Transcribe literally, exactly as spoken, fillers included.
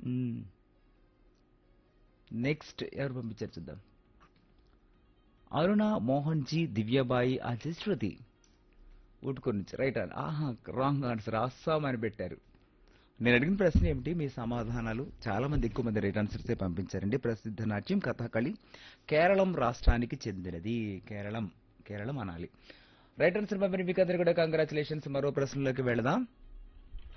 మ్మ్. Next ఎవరు పంపించారు చూద్దాం. అరుణ మోహన్ జీ దివ్యబాయి అజశ్రుతి ఊటుకొని నుంచి రైట్ అని ఆహా రాంగ్ ఆన్సర్ అస్సాం అని పెట్టారు. నేను అడిగిన ప్రశ్న ఏమిటి మీ సమాధానాలు చాలా మంది ఎక్కువ మంది రైట్ ఆన్సర్సే పంపించారండి. ప్రసిద్ధ నాట్యం కథాకళి కేరళం రాష్ట్రానికి చెందినది. కేరళం కేరళం అనాలి. రైట్ ఆన్సర్ పంపిన మీకు అందరు కూడా కంగ్రాచులేషన్స్. మరో ప్రశ్నలోకి వెళదాం.